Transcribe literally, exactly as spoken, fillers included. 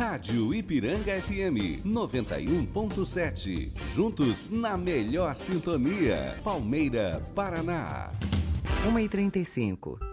Rádio Ipiranga F M noventa e um ponto sete. Juntos na melhor sintonia. Palmeira, Paraná. uma e trinta e cinco.